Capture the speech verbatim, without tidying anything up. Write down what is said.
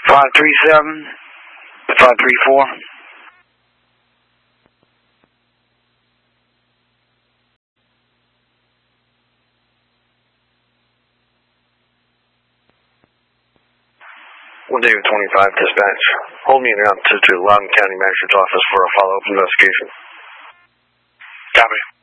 five three seven, five three four. one David twenty-five, dispatch. Hold me in altitude to Loudoun County Magistrate's Office for a follow-up investigation. Copy.